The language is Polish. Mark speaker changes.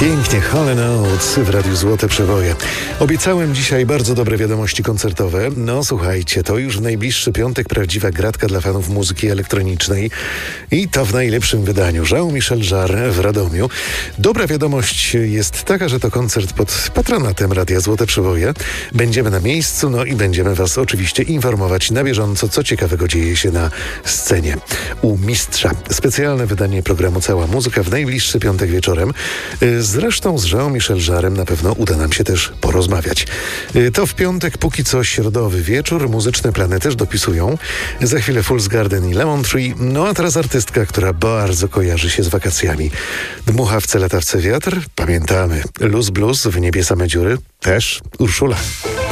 Speaker 1: Pięknie, Hall & Oates w Radiu Złote Przeboje. Obiecałem dzisiaj bardzo dobre wiadomości koncertowe. No słuchajcie, to już w najbliższy piątek prawdziwa gratka dla fanów muzyki elektronicznej i to w najlepszym wydaniu. Jean-Michel Jarre w Radomiu. Dobra wiadomość jest taka, że to koncert pod patronatem Radia Złote Przeboje. Będziemy na miejscu, no i będziemy was oczywiście informować na bieżąco, co ciekawego dzieje się na scenie u mistrza. Specjalne wydanie programu Cała Muzyka w najbliższy piątek wieczorem. Zresztą z Jean-Michel Jarrem na pewno uda nam się też porozmawiać. To w piątek, póki co środowy wieczór. Muzyczne plany też dopisują. Za chwilę Fool's Garden i Lemon Tree. No a teraz artystka, która bardzo kojarzy się z wakacjami. Dmuchawce, latawce, wiatr. Pamiętamy. Luz Blues, w niebie same dziury. Też Urszula.